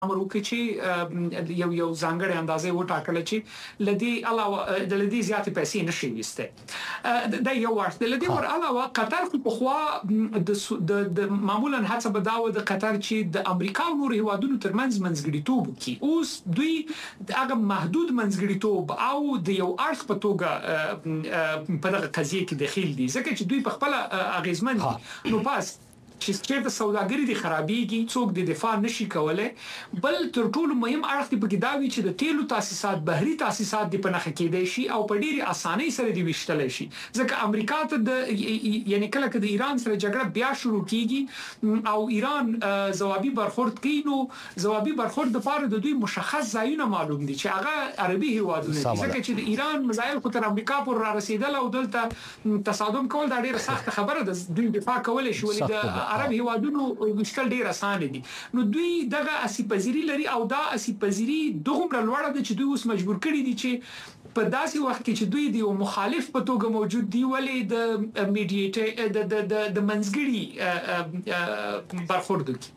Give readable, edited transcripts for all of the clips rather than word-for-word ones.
امر وکړي چې یو ځانګړي اندازې وټاکل چې لدی علاوه د لدی زیاتې پیسې نشي وسته د یو ورته لدی ور علاوه قطر په خوا د معمولا هڅه بداوه د قطر چې د امریکا او نور هیوادونو ترمنځ منځګړیتوب وکړي اوس دوی هغه محدود منځګړیتوب او د یو اړخ په توګه په دغه قضیه کې دخیل دي ځکه چې دوی په خپل اغیزمن دي نو پاس چې د سوداګري د خرابېږي څوک د دفاع نشي کولای بل تر ټولو مهم اړخ په کې دا وی چې د تیلو تاسیسات بهري تاسیسات د پنهخ کېدای شي او په ډېری اسانۍ سره دی وشتل شي ځکه امریکا ته د یعنی کله چې د ایران سره جګړه بیا شروع کیږي او ایران ځوابي برخورد کوي نو ځوابي برخورد د پاره د دوی مشخص ځایونه معلوم دي چې هغه عربي هیوادونه دي ځکه چې د ایران مزایل خو تر امریکا پورې را رسیدل او دلته تصادم کول دا ډېره سخت خبره ده دوی دفاع کولای شي ولې د عرب هیوادونو مشکل ډیر اسانه دي نو دوی دغه اسیپذيري لري او دا اسیپذيري دغه لوړه ده چې دوی اوس مجبور کړي دي چې په داسې وخت کې چې دوی د مخالف په توګه موجود دي ولې د میډیټر د منځګړي برخورد کوي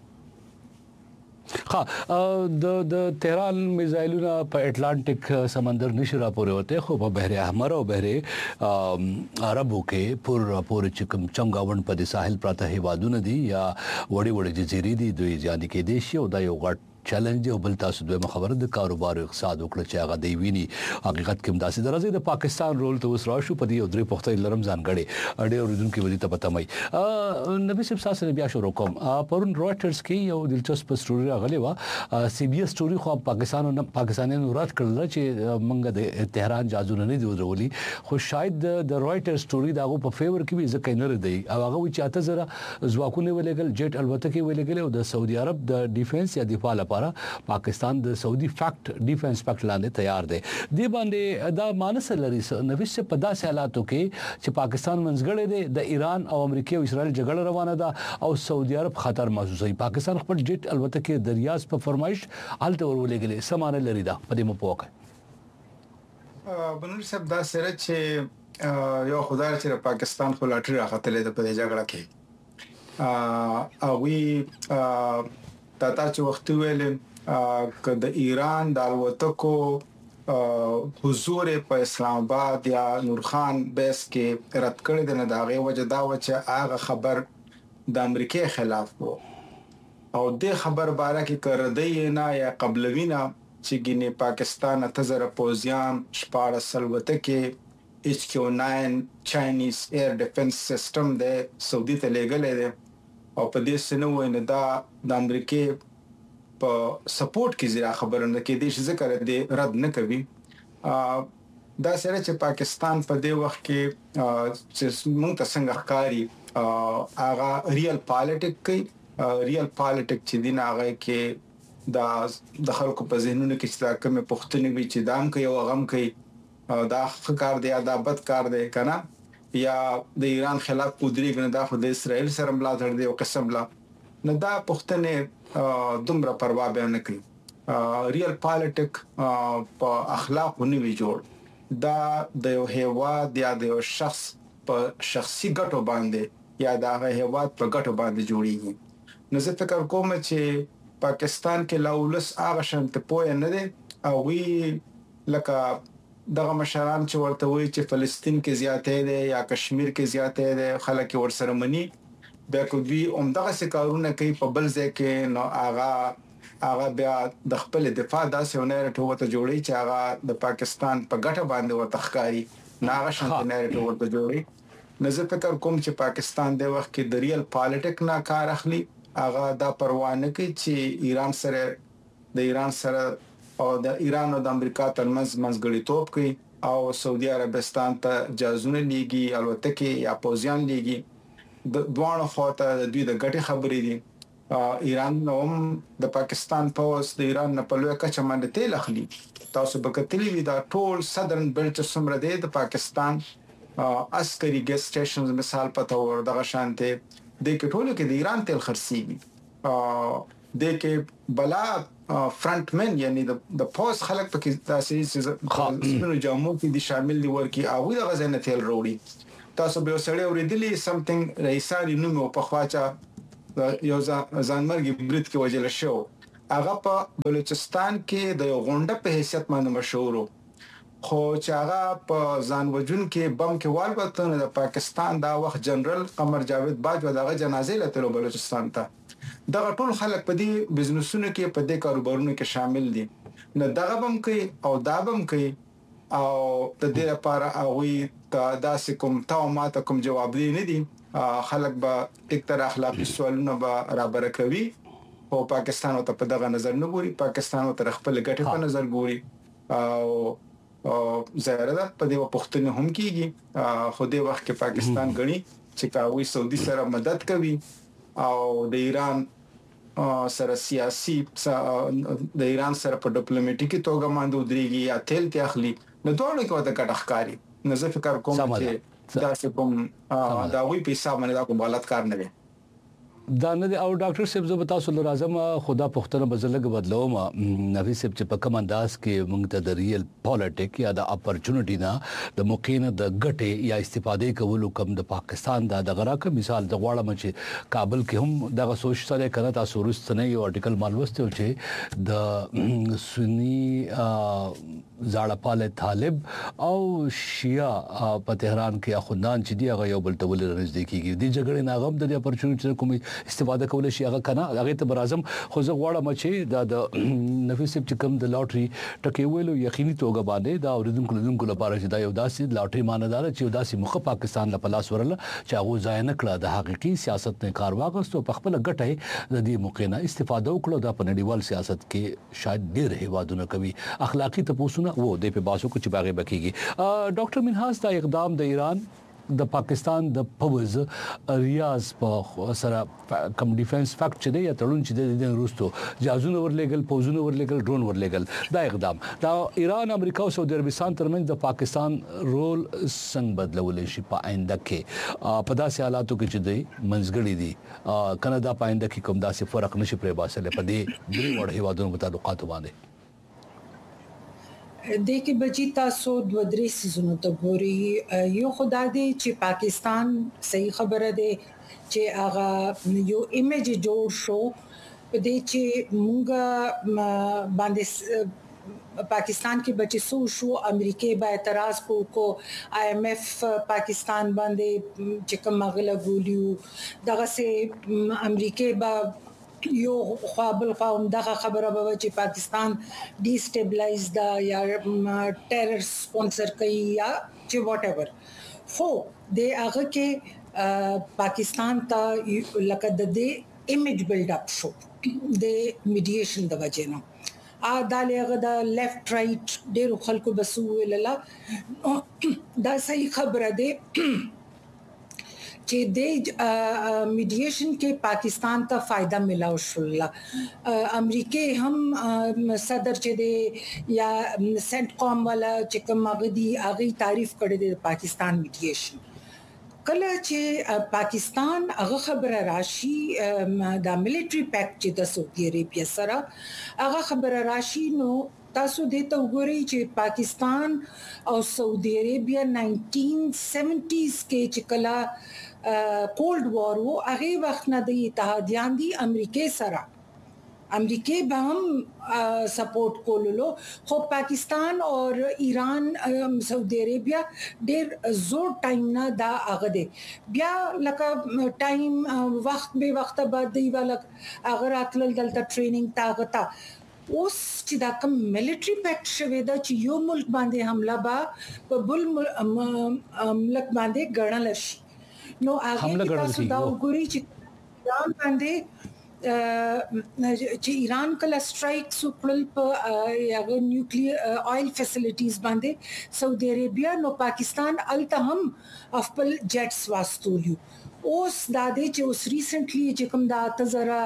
د تهران میزایلونه په اټلانټیک سمندر نشي راپورې وته خو په بحر احمر او بحر عربو کې پور چکم چنګاوند په ساحل پراته هیوادونه دي یا وړي وړي جزيري دي دوی ځان کې دي شي او دا یو غټ چیلنج دی او بل تاسو دوی خبره د کاروبار او اقتصاد وکړه چې هغه دی ویني حقیقت کې مداسي درځي د پاکستان رول ته وس راشو په دې او درې پختې لرم ځانګړي اړې اوریدونکو ودی ته پته مې نبی صاحب ساسه بیا شروع کوم پرون رويټرز کې یو دلچسپ سټوري راغلی و سی بي اس سټوري خو پاکستانیانو رات کړل چې منګه د تهران جازونه نه دی ورولي خو شاید د رويټرز سټوري دغه په فیور کې به ځکه نه ردی او هغه چې اته زره ځواکونه ولګل جټ البته ولګل او د سعودي عرب د ډیفنس یا دفاع پاکستان د سعودي فیکٹ ډیفنس فیکٹ لاندې تیار دی دی باندې دا مانس لري نوښت په داسې حالاتو کې چې پاکستان منځګړی دی د ایران او امریکا او اسرائیل جګړه روانه ده او سعودي عرب خطر محسوسوي پاکستان خپل جټ البته کې د ریاض په فرمایش حالت ورولېګلې سمانه لري دا په دې مپوکه بنور صاحب دا سره چې یو خدای چې پاکستان خو لاټري راغتلې د په جګړه کې او وی تا چې وخت ویل ک د ایران د الوتکو حضور په اسلام آباد یا نورخان بیس کې رد کړی د نه داغه وجه دا و چې هغه خبر د امریکای خلاف وو او د خبر باره کې کړدی نه یا قبلوینا چې ګینه پاکستان تزر پوزیان شپاره سلوتکه HQ9 چاینیز ایر ډیفنس سیستم د سعودي ته لګلې ده او په دې سنوي نه دا د امریکای په سپورټ کې زیات خبرونه کې دي چې ذکر دې رد نه کوي دا سره چې پاکستان په دې وخت کې چې موږ ته څنګه ښکاری هغه ریل پالیټیک کوي ریل پالیټیک چې دین هغه کې د خلکو په ذهنونو کې چې کومه پښتني وي چې دام کوي او غم کوي دا ښکار دی دا بد کار دی کنه یا د ایران خلاف قدرت نه دا خو د اسرائیل سره ملاتړ دی او قسم لا نه دا پښتنه دومره پروا به نه کوي ریل پالیټیک په اخلاق ونوي جوړ دا د یو هیواد یا د یو شخص په شخصي ګټو باندې یا د هیواد په ګټو باندې جوړیږي نو زه فکر کوم چې پاکستان کې لاولس هغه شنت پوهه نه دي او وی لکه دغه مشران چې ورته وایي چې فلسطین کې زیاتې دي یا کشمیر کې زیاتې دي خلک ورسره مني بیا کو دوی عمدغه سکارونه کوي په بل ځای کې نو هغه بیا د خپل دفاع داسې ونرټ ورته جوړي چې هغه د پاکستان په ګټه باندې ورته ښکاری نه هغه شانت نرټ ورته جوړي نو زه فکر کوم چې پاکستان د وخت کې د ریل پالیټیک نه کار اخلي هغه دا پروا نه کوي چې ایران سره او د ایران او د امریکا ترمنځ منځګړیتوب کوي او سعودي عربستان ته جازونه لیږي البته یا پوزیان لیږي د دوه خواته د دوی د ګټي خبرې دي ایران نوم د پاکستان پوز د ایران نه په لوی کچه باندې تیل اخلي تاسو به کتلی وي دا ټول سدرن بیلټ سمره دی د پاکستان عسکري ګیس سټیشنز مثال پته ور دغه شانته د کټولو کې د ایران تیل خرڅيږي د کې بلا فرنٹ مین یعنی د پوز خلک پکې تاسو چې جامو کې دي شامل دي ورکی او د غزنه تیل وروړي تاسو به سړی اوریدلی سمثینګ رئیساری نوم په خواچا یو ځانمرګي برید کې وجل شو هغه په بلوچستان کې د یو غونډه په حیثیت باندې مشهور وو خو چې هغه په ځان وجون کې بم کې والوته نو د پاکستان دا وخت جنرال قمر جاوید باجوا دغه جنازې لته بلوچستان ته دغه ټول خلک په دې بزنسونو کې په دې کاروبارونو کې شامل دي نو دغه بم کوي او دا بم کوي او د دې لپاره هغه داسې کوم تاو ماته کوم جواب دی نه دي خلک به یک تر اخلاقی سوالونه به رابر کوي او پاکستان ته په دغه نظر نه ګوري پاکستان ته خپل ګټه په نظر ګوري او زیاده ده په دې پښتون هم کیږي خو دې وخت کې پاکستان غني چې کاوي سعودي سره مدد کوي او د ایران سره سیاسي د ایران سره په ډیپلوماټیکي توګه باندې ودرېږي یا تل ته اخلي نو دوه کې د کټخکاری نو زه فکر کوم چې دا څه کوم دا وی په حساب باندې دا کوم غلط کار نه دی دا نه دی او ډاکټر صاحب زه تاسو له راځم خدا پښتنه بزلګ بدلوم نوی صاحب چې په کوم انداز کې موږ ته د ریل پالیټیک یا د اپورچونټی نه د موقعینه د ګټې یا استفاده کولو کوم د پاکستان د غراکه مثال د غواړم چې کابل کې هم دغه سوچ سره کنه تاسو ورستنه یو آرټیکل معلومات چې د سنی زاړه طالب او شیعه په تهران کې اخوندان چې دی هغه یو بل ته ول نږدې کیږي د جګړې ناغم د اپورچونټی کومي استفاده کول شي هغه کنه هغه ته برازم خو زه غواړم چې د نفیس چې کوم د لاټري ټکی ویلو یقیني توګه باندې دا اوریدونکو لپاره چې دا یو داسې لاټري ماندار چې یو داسې مخه پاکستان له پلاس ورل چې هغه ځای نه کړه د حقيقي سیاست نه کار واغستو په خپل ګټه د دې موقع نه استفاده وکړو د پنډیوال سیاست کې شاید ډېر هیوادونه کوي اخلاقی تپوسونه وو د په باسو کو چې باغې بکیږي ډاکټر منهاز دا اقدام د ایران د پاکستان د پوز ریاض په سره کم ډیفنس فیکټ چې دی یا تړون چې د روسو جهازونه ورلېګل پوزونه ورلېګل ډرون ورلېګل دا اقدام دا ایران امریکا او سعودي عربستان ترمنځ د پاکستان رول څنګه بدلول شي په آینده کې په داسې حالاتو کې چې دی منځګړي دي کاناډا په آینده کې کوم داسې فرق نشي پرې باسل په دې درې وړ هیوادونو متعلقات باندې د کې بچی تاسو دوه درې سيزونو ته ګوري یو خدای دې چې پاکستان صحیح خبره ده چې هغه یو ایمیج جوړ شو په دې چې مونږ باندې پاکستان کې بچی سو شو امریکای با اعتراض کو IMF پاکستان باندې چې کوم غلا ګولیو دغه سه امریکای با یو خپل قوم دغه خبره به چې پاکستان ډی سټیبلایز دا یا ټیرر سپانسر کوي یا چې واټ ایور خو د هغه کې پاکستان ته لکه د دې ایمیج بیلډ اپ شو د میډییشن د وجه نه دا لغه د لیفت رائټ ډیرو خلکو بسو ویلله دا صحیح خبره ده چې د میډییشن کې پاکستان ته فائدہ ملاو شول امریکای هم صدر چې دی یا سنت قوم والا چې کوم غدي هغه تعریف کړی دی پاکستان میډییشن کله چې پاکستان هغه خبره راشي د ملټری پیکټ چې د سعودي عربیا سره هغه خبره راشي نو تاسو دې ته وګورئ چې پاکستان او سعودي عربیا 1970s کې چې کله کولډ وار وو هغه وخت نه د اتحادیان دي امریکای سره امریکای به هم سپورټ کولو خو پاکستان او ایران سعودي عربیا ډېر زور ټایم نه دا هغه دی بیا لکه ټایم وخت به وخت بعد دی والا اگر اتل دلته ټریننګ تاغتا اوس چې دا کوم ملټری پیکټ شوی دا چې یو ملک باندې حمله با په بل ملک باندې ګڼل شي نو هغه تاسو دا وګورئ چې ایران باندې چې ایران کله سټرایک وکړل په یو نیوکلیر آیل فیسیلیټیز باندې سعودي عربیا نو پاکستان الته هم خپل جټس واستولیو اوس دا دې چې اوس ریسنټلی چې کوم دا تزرا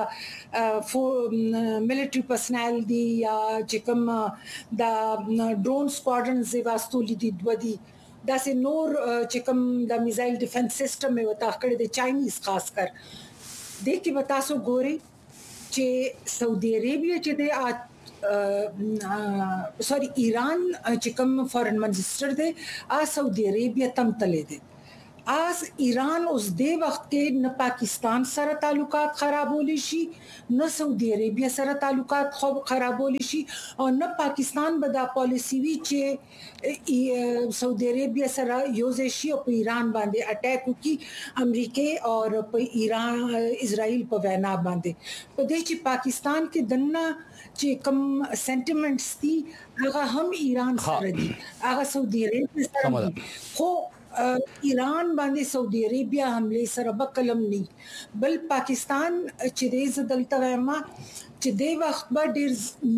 ملټری پرسنل دی یا چې کوم دا ډرون سکواډرنز واستولې دي دوی دا سه نور چې کوم د میزایل ډیفنس سیستم یو تاخکړه د چاینیز خاص کر د کې وتا سو ګوري چې سعودي عربیا چې د ایران چې کوم فورن منسٹر دی سعودي عربیا تم تلې دي از ایران اوس د وخت کې نه پاکستان سره تعلقات خرابول شي نه سعودي عربیا سره تعلقات خرابول شي او نه پاکستان به دا پالیسی وی چې سعودي عربیا سره یوځای شي او په ایران باندې اٹیک وکړي امریکا او په ایران اسرائیل په وینا باندې په دې چې پاکستان کې دنه چې کوم سنټیمنټس دي هغه هم ایران سره دي هغه سعودي عربیا سره دي خو ایران باندې سعودي عربیا حمله سره بکلم نه بل پاکستان چې دې زدلته وایم چې د وخت به ډیر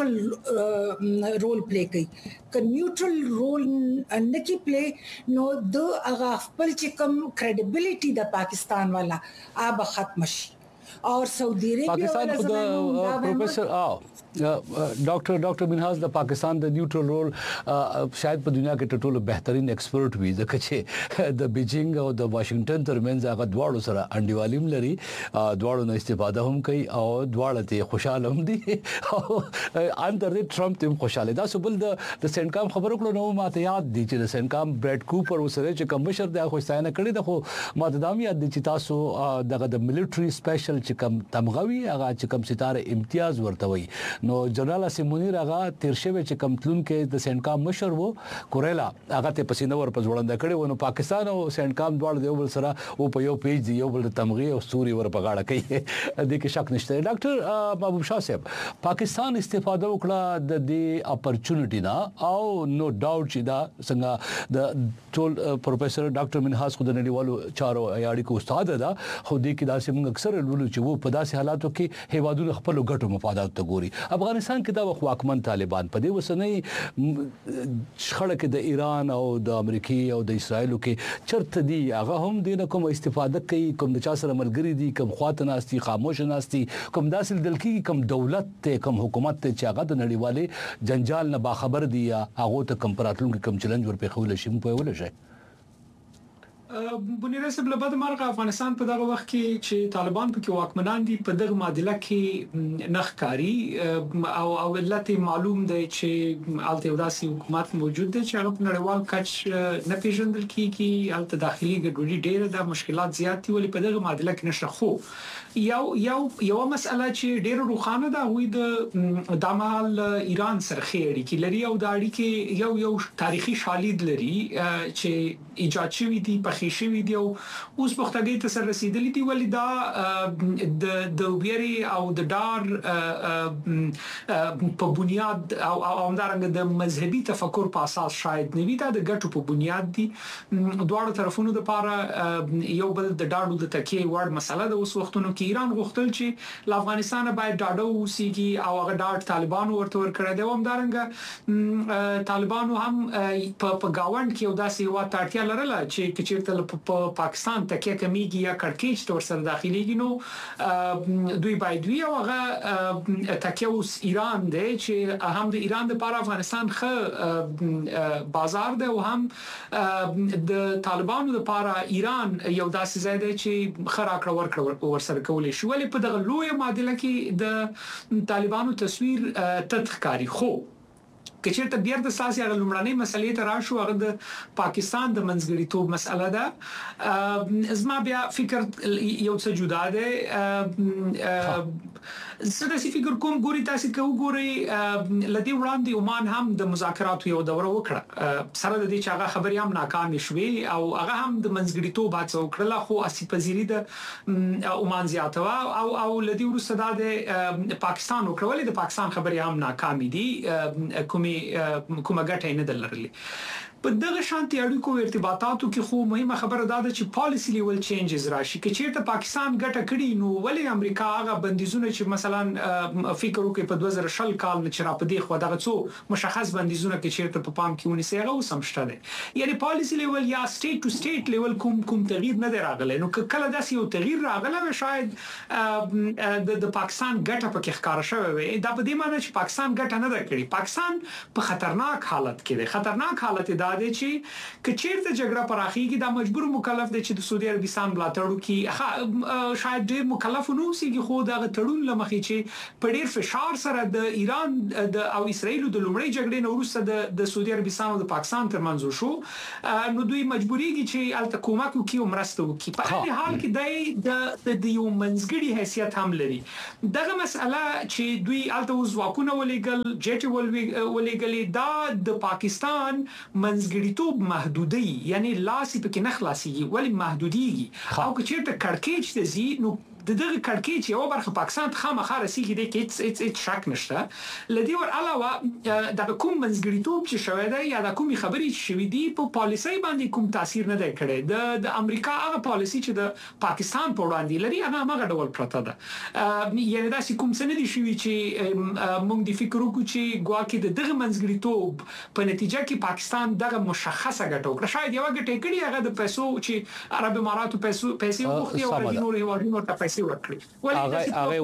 نیوټرل رول پلی کوي ک نیوټرل رول نه کی پلی نو د هغه خپل چې کوم کریډیبিলিټي د پاکستان والا آب ختم شي اور سعودي عربیا پاکستان خود پروفیسر ډاکټر منهاز د پاکستان د نیوټرل رول شاید په دنیا کې ټولو بهترین ایکسپرټ وي ځکه چې د بیجینګ او د واشنگټن ترمنځ هغه دواړو سره انډیوالیم لري دواړو نه استفاده هم کوي او دواړه ته خوشاله هم دي او اندر ټرمپ ته خوشاله دا سبل د سنکام خبرو کړو نو ماته یاد دي چې د سنکام براد کوپر وسره چې کمشر د خوشاینه کړی د خو ماته دا یاد دي چې تاسو دغه د ملټری سپیشل چې کم تمغوي هغه چې کم ستاره امتیاز ورته وي نو جنرال اسمونی راغه تیر شوی چې کمتلون کې د سنکام مشر وو کوریلا هغه ته پسینه ور پزوړنده کړي ونه پاکستان او سنکام دواړه د یو بل سره او په یو پیج دی یو بل د تمغي او ستوري ور پغاړه کوي د کې شک نشته ډاکټر محبوب شاه صاحب پاکستان استفاده وکړه د دې اپورچونټی نه او نو ډاوټ چې دا څنګه د ټول پروفیسور ډاکټر منهاز خو د نړیوالو چارو اړیکو استاد ده خو دې کې دا سیمه اکثر ولولو چې وو په داسې حالاتو کې هیوادونو خپل ګټو مفادات ته ګوري افغانستان کې دا واکمن طالبان په دې وسنۍ شخړه کې د ایران او د امریکای او د اسرایل کې چرته دي هغه هم دینه کوم استفاده کوي کوم د چا سره ملګری دي کوم خواته ناشتي خاموش ناشتي کوم داسې دل کې کوم دولت ته کوم حکومت ته چې هغه د نړیوالې جنجال نه باخبر دي هغه ته کوم پراتلون کې کوم چیلنج ورپې خول شي په ویل شي بنیره سب له بد مرغه افغانستان په دغه وخت کې چې طالبان په واکمنان دي په دغه معادله کې نخکاری او علت معلوم دی چې الته وداسي حکومت موجود دی چې هغه په نړیوال کچ نه پیژندل کیږي الته داخلي ګډوډي ډیره د مشکلات زیات دي ولې په دغه معادله کې نشه خو یو مسله چې ډیره روخانه ده وي د دمال ایران سره خېړي کې لري او د اړیکې یو تاریخي شالید لري چې ایجاد شوی دی په شوی دی او اوس پختګي ته سره رسیدلی دی ولې دا د ویری او د ډار په بنیاد او همدارنګه د مذهبي تفکر په اساس شاید نوی دا د ګټو په بنیاد دي دواړو طرفونو لپاره یو بل د ډاډو د تکیه وړ مسله ده اوس وختونو کې ایران غوښتل چې له افغانستان باید ډاډو وسیږي او هغه ډاډ طالبانو ورته ورکړی دی همدارنګه طالبانو هم په گاوند کې یو داسې وخت اړتیا لرله چې چیرته په پاکستان تکیه کمیږي یا کړکېچ تور سره داخليږي نو دوی باید وی او هغه تکیه اوس ایران دی چې هم د ایران لپاره افغانستان ښه بازار دی او هم د طالبانو لپاره ایران یو داسې ځای دی چې خراکړه ورکړه ورسره کولای شي ولې په دغه لوی معادله کې د طالبانو تصویر تدخکاری خو کچېرته بیا د ساسي هغه لومړنۍ مسلې ته راشو هغه د پاکستان د منځګړیتوب مسله ده زما بیا فکر یو څه جدا ده زه د فکر کوم ګوري تاسو کو ګوري لدی وړاندې عمان هم د مذاکراتو یو دوره وکړه سره د دې چې هغه خبرې هم ناکام شوې او هغه هم د منځګړیتوب هڅه وکړه خو اسی پذیری د عمان زیاتوا او لدی ورسره د پاکستان وکړولې د پاکستان خبرې هم ناکام دي کومه ګټه نه دلرلې په دغه شانتي اړیکو ارتباطاتو کې خو مهمه خبره ده چې پالیسی لیول چینجز راشي کې چیرته پاکستان ګټه کړي نو ولې امریکا هغه بندیزونه چې مثلا فکر وکړي په 2020 کال نه چې را پدې خو دغه څو مشخص بندیزونه کې چیرته په پام کې ونیسي هغه وسمشته دي یعنی پالیسی لیول یا سټیټ ټو سټیټ لیول کوم تغییر نه راغلی نو کله داسې یو تغییر راغله شاید د پاکستان ګټه پکې ښکار شوی وي دا په دې معنی چې پاکستان ګټه نه درکړي پاکستان په خطرناک حالت کې دی خطرناک حالت دا دی چې کچیرته جګړه پراخیږي دا مجبور مکلف دی چې د سعودي عربستان بلاتړو کې شاید ډیر مکلف نو سیږي خو دا تړون لمخې چې په ډیر فشار سره د ایران او اسرائیل د لومړی جګړې نو وروسته د سعودي عربستان او د پاکستان ترمنځ شو نو دوی مجبوریږي چې الته کومک وکړي او مرسته وکړي په هر حال کې د یو منځګړي حیثیت هم لري دغه مسأله چې دوی الته وزواکونه ولېګل جټ ولېګل دا د پاکستان منځګړیتوب محدودي یعنی لاسي پکې نه خلاصيږي ولی محدوديږي او که چیرته کړکېچ ته زی نو دغه کړکېچ یو برخه پاکستان خامخا رسیږي د کې شک نشته لدی ور علاوه د کوم منځګړیتوب چې شوی دی یا د کومي خبري چې شوی دی په پالیسي باندې کوم تاثیر نه دی کړی د امریکا هغه پالیسي چې د پاکستان په وړاندې لري هغه ډول پرته ده یعنی دا کوم څه نه دی شوی چې موږ د فکر وکړو چې ګواکې دغه منځګړیتوب په نتیجه کې پاکستان دغه مشخصه ګټه وکړه شاید یو ګټه کړي هغه د پیسو چې عرب اماراتو پیسې وغوښتي او نور هیوادونو ته هغه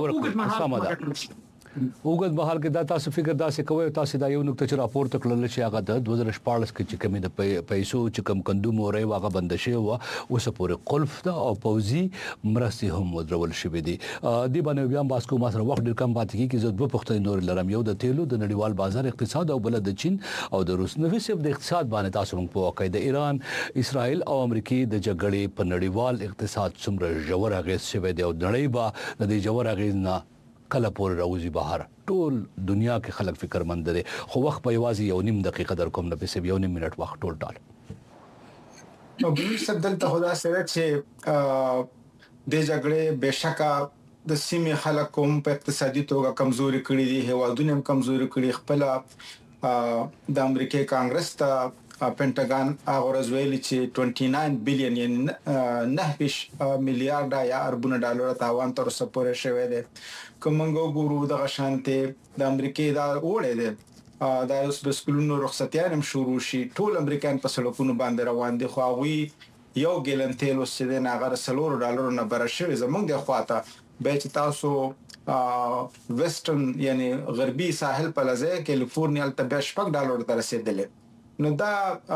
وګت بهال کې دا تاسو فکر دا څه کوي تاسو دا یو نقطه چې راپور تکړل چې هغه د 2014 کې چې کمی د پیسو چې کم کندوم اوري واغه بند شي او اوس پورې قلف دا او پوزي مرستي هم ودرول شوې دي دی باندې بیا باسکو ما سره وخت ډیر کم پاتې کیږي چې دوه پښتني نور لرم یو د تیلو د نړیوال بازار اقتصاد او بل د چین او د روس نو صرف د اقتصاد باندې تاسو موږ په واقع د ایران اسرائیل او امریکای د جګړې په نړیوال اقتصاد څومره ژور اغیز شوی دی او نړۍ با د دې ژور اغیز نه کله پورې راوځي بهر ټول دنیا کې خلک فکرمند دي خو وخت په یوازې یو نیم دقیقه در کوم نه په یو نیم منټ وخت ټول نو بل څه دلته خدا سره چې د جګړې بشکا د سیمې خلک کوم په اقتصادي توګه کمزوري کړي دي هوادونه هم کمزوري کړي خپل د امریکای کانګرس ته پینټاګان هغه ورځ چې 29 بلین یعنی 9 میلیارډ یا اربونه ډالر تاوان تر څو پورې شوی دی کومنګو ګورو د غشانته د امریکای دا وړې دی دا اوس بسکلونو رخصتیان هم شروع شي ټول امریکایان په سړکونو باندې روان دي خو هغه یو ګیلن تیل اوس چې نه غره $100 نه بر شوی زمونږ د خواته به چې تاسو ویسټرن یعنی غربي ساحل په لزه کیلیفورنیا ته $8 ته رسیدلې نو دا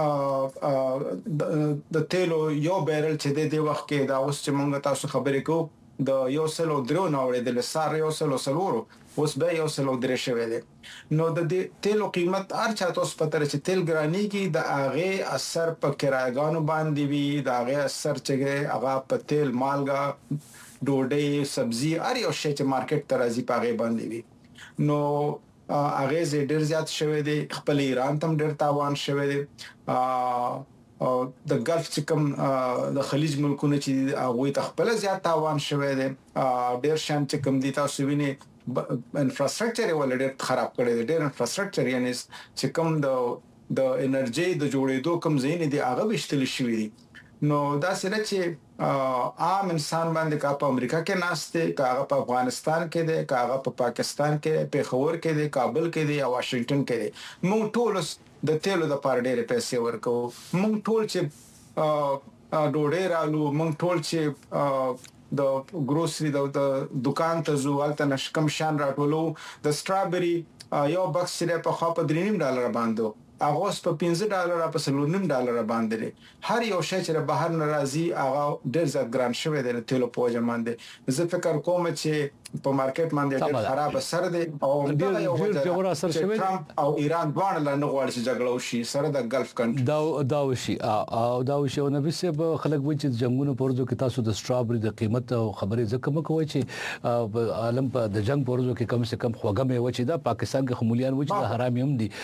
د تیلو یو بیرل چې د وخت کې دا اوس چې مونږ تاسو خبرې کوو د یو سلو درو نوړې د سار یو سلو سلورو اوس به یو سلو درې شوی دی نو د تیلو قیمت هر چا تاسو پته چې تیل ګرانی کې د هغه اثر په کرایګانو باندې وی د هغه اثر چې هغه په تیل مالګه ډوډۍ سبزی هر یو شی چې مارکیټ ته راځي په هغه باندې وی نو اغه زه ډیر زیات شوه دي خپل ایران تم ډیر تاوان شوه دي او د ګلف چې کوم د خلیج ملکونه چې هغه ته خپل زیات تاوان شوه دي ډیر شان چې کوم دي تاسو ویني انفراستراکچر ول ډیر خراب کړی دی ډیر انفراستراکچر یعنی چې کوم د انرژي د جوړېدو کوم زین دي هغه وشتل شوی دي نو دا سره چې عام انسان باندې کا په امریکا کې ناشته کاغه په افغانستان کې دي کاغه په پاکستان کې پیښور کې دي کابل کې دي او واشنگټن کې دي موږ ټول د تیلو د پاره ډېر پیسې ورکو موږ ټول چې ډوډۍ رالو موږ ټول چې د ګروسري د دکان ته زو الته نشکم شان راټولو د سترابري یو بکس چې په خوا په $3 باندې هغه په $15 په $9 باندې هر یو شی چې بهر ناراضي هغه ډېر زیات ګران شوی دی تیلو په وجه باندې زه فکر کوم چې په مارکیټ باندې ډېر خراب اثر دی او ډېر جوړ اثر شوی او ایران باندې نه غواړي چې جګړه وشي سره د ګلف کنټري دا وشي او دا وشي او نبي سه خلک وایي چې جنگونو پرځو کې تاسو د سترابري د قیمت او خبرې زکه مکوي چې عالم په د جنگ پرځو کې کم سے کم خوګه مې و چې دا پاکستان کې خمولیان و چې حرامي هم دي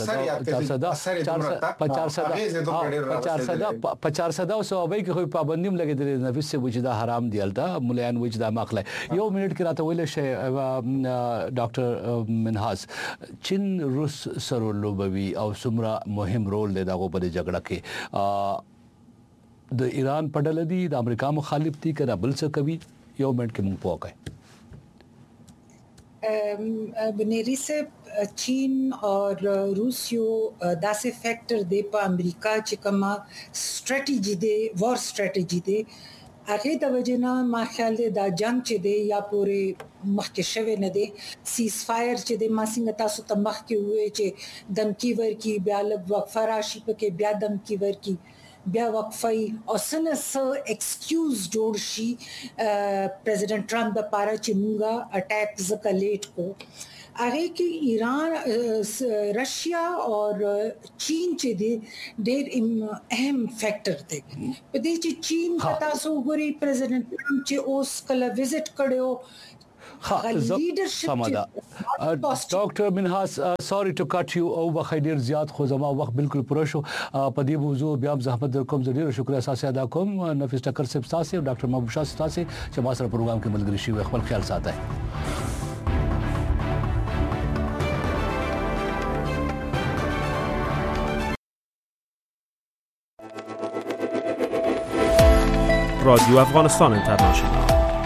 400 او صوبې کې خو پابندیم لګیدل نبي سه و چې دا حرام دی الته مليان و چې دا ماخله یو منټ کې راته ویل شي ډاکټر منهاز چین روس سره لوبوي او سمرا مهم رول دی دغه په جګړه کې د ایران په ډله دي د امریکا مخالف دي کړه بل څه کوي یو منټ کې مونږ پوکای بنيري से चीन और रूस यो दासे फैक्टर दे په امریکا چې کومه ستراتیژي دی وار ستراتیژي دی هغه د وجنه ما خیال دی دا جنگ چې دی یا پورې مخکې شوی نه دی سیز فایر چې دی ما څنګه تاسو ته مخکې وې چې دمکی ورکی بیا لږ وقفه راشي پکې بیا دمکی ورکی بیا وقفه او سنس ایکسکیوز جوړ شي پریزیډنټ ټرمپ د پاره چې موږ اٹیک زکه لیټ کو هغه کې ایران رشیا اور چین چې دی ډېر اهم فیکٹر دی په دې چې چین تاسو ګوري پریزیډنټ ټرمپ چې اوس کله وزټ کړو ډاکټر منهاس سوري ټو کټ یو او بخیر زیات خو زما وخت بالکل پوره شو په دې موضوع بیا زحمت درکوم ډیر شکر اساس ادا کوم نفیس ټکر صاحب تاسو او ډاکټر محبوب شاه تاسو چې ما سره پروګرام کې ملګری شي خپل خیال ساتئ رادیو افغانستان اینترنشنال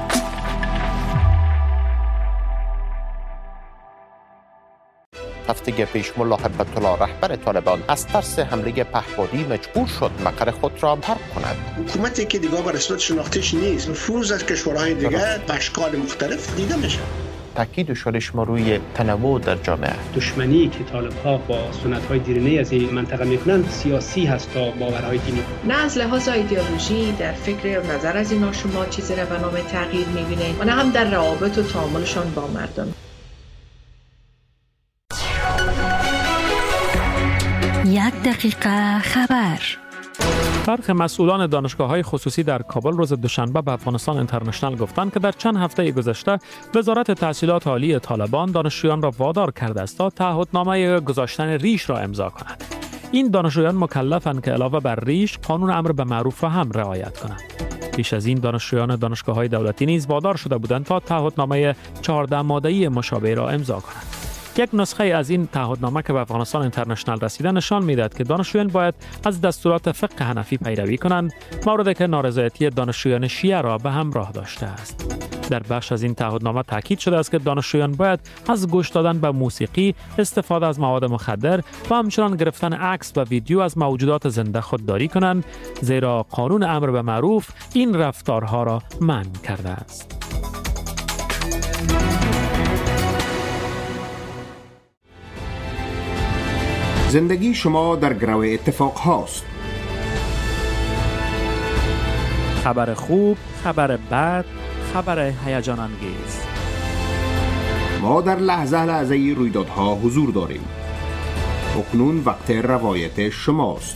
هفته پیش ملا هیبت الله رهبر طالبان از ترس حمله پهپادی مجبور شد مقر خود را ترک کند. حکومتی که دیگه به رسمیت شناخته‌اش نیست، نفوذ از کشورهای دیگه به اشکال مختلف دیده میشه. تاکید شدش ما روی تنوع در جامعه. دشمنی که طالب‌ها با سنت‌های دیرینه از این منطقه می‌کنند سیاسی هست تا باورهای دینی. نه از لحاظ ایدئولوژی در فکر و نظر از اینا شما چیزی را به نام تغییر می‌بینید و نه هم در روابط و تعاملشان با مردم. یک دقیقه خبر. برخی مسئولان دانشگاه‌های خصوصی در کابل روز دوشنبه به افغانستان اینترنشنال گفتند که در چند هفته گذشته وزارت تحصیلات عالی طالبان دانشجویان را وادار کرده است تا تعهدنامه گذاشتن ریش را امضا کنند. این دانشجویان مکلفند که علاوه بر ریش قانون امر به معروف را هم رعایت کنند. پیش از این دانشجویان دانشگاه‌های دولتی نیز وادار شده بودند تا تعهدنامه 14 ماده‌ای مشابه را امضا کنند. یک نسخه از این تعهدنامه که به افغانستان اینترنشنال رسیده نشان می‌دهد که دانشجویان باید از دستورات فقه حنفی پیروی کنند، موردی که نارضایتی دانشجویان شیعه را به همراه داشته است. در بخش از این تعهدنامه تاکید شده است که دانشجویان باید از گوش دادن به موسیقی، استفاده از مواد مخدر و همچنان گرفتن عکس و ویدیو از موجودات زنده خودداری کنند، زیرا قانون امر به معروف این رفتارها را منع کرده است. زندگی شما در گرو اتفاق هاست. خبر خوب، خبر بد، خبر هیجان انگیز. ما در لحظه رویدادها حضور داریم. اکنون وقت روایت شماست.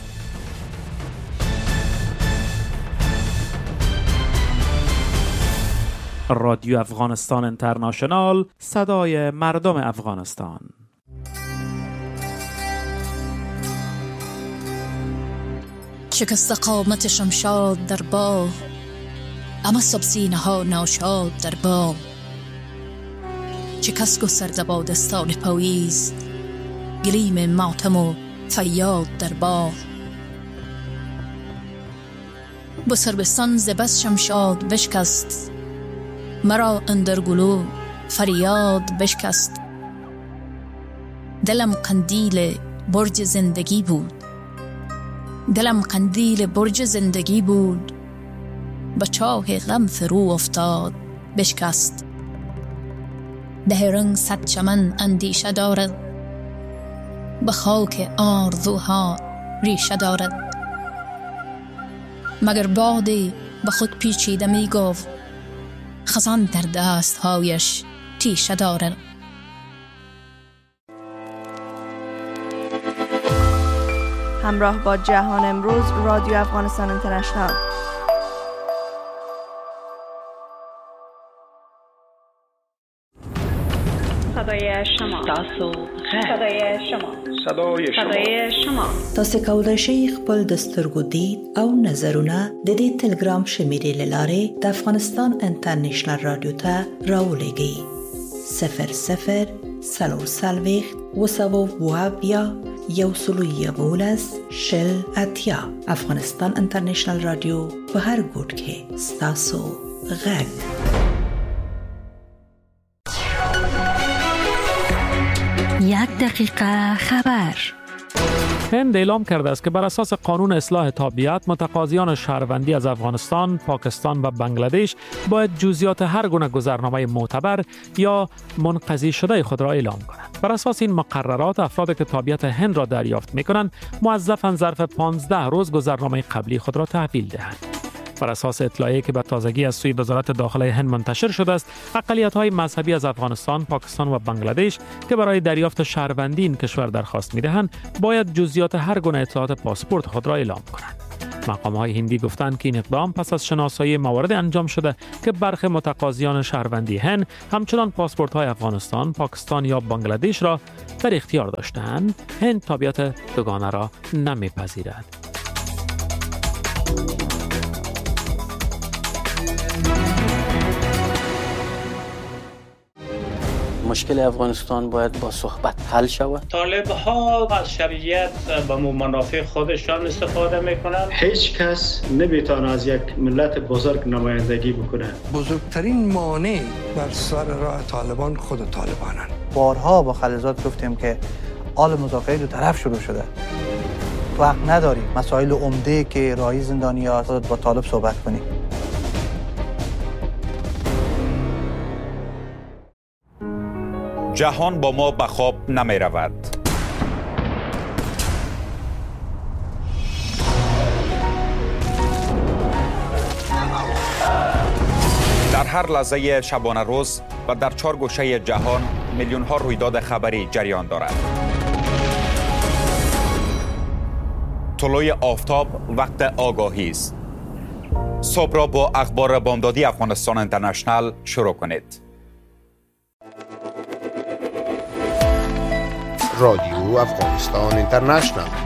رادیو افغانستان اینترنشنال، صدای مردم افغانستان. شکست قامت شمشاد در باه، اما سبسینه ها ناشاد در بام. شکست گسترده با دستان پاییز، گلیم ماتم و فریاد در باه. بسربستان ز بس شمشاد بشکست، مرا اندر گلو فریاد بشکست. دلم قندیل برج زندگی بود، دلم قندیل برج زندگی بود، به چاه غم فرو افتاد بشکست. ده رنگ صد چمن اندیشه دارد، به خاک آرزوها ریشه دارد. مگر بادی به خود پیچیده می گفت، خزان در دستهایش تیشه دارد. همراه با جهان امروز، رادیو افغانستان اینترنشنال. صدای شما، صدای شما، صدای شما. تاسو کولای شئ خپل د سترګو دید او نظرونه د دې ټلګرام شمیرې لاره د افغانستان انټرنیشنل رادیو ته راولېږئ. 00 وسوابیا یوسلویه بولس شل اتیا. افغانستان انټرنیشنل رادیو په هر ګوټ کې ستاسو غږ. یک دقیقه خبر. هند اعلام کرده است که بر اساس قانون اصلاح تابعیت متقاضیان شهروندی از افغانستان، پاکستان و بنگلادش باید جزئیات هر گونه گذرنامه معتبر یا منقضی شده خود را اعلام کنند. بر اساس این مقررات افرادی که تابعیت هند را دریافت می‌کنند موظفاند ظرف 15 روز گذرنامه قبلی خود را تحویل دهند. بر اساس اطلاعی که به تازگی از سوی وزارت داخله هند منتشر شده است، اقلیت‌های مذهبی از افغانستان، پاکستان و بنگلادش که برای دریافت شهروندی این کشور درخواست می‌دهند، باید جزئیات هر گونه اطلاعات پاسپورت خود را اعلام کنند. مقام‌های هندی گفتند که این اقدام پس از شناسایی موارد انجام شده که برخی متقاضیان شهروندی هند همچنان پاسپورت‌های افغانستان، پاکستان یا بنگلادش را در اختیار داشتند. هند تابعیت دوگانه را نمی‌پذیرد. مشکل افغانستان باید با صحبت حل شود. طالب ها از شرعیت به منافع خودشان استفاده میکنند. هیچ کس نمیتونه از یک ملت بزرگ نمایندگی بکنه. بزرگترین مانع بر سر راه طالبان خود طالبانند. بارها با خلیزات گفتیم که آل مذاکره دو طرف شروع شده. وقت نداریم مسائل عمده که راهی زندانی‌ها با طالب صحبت کنیم. جهان با ما به خواب نمی رود. در هر لحظه شبانه روز و در 4 گوشه جهان میلیون ها رویداد خبری جریان دارد. طلوع آفتاب وقت آگاهی است. صبح را با اخبار بامدادی افغانستان اینترنشنال شروع کنید. رادیو افغانستان اینترنشنال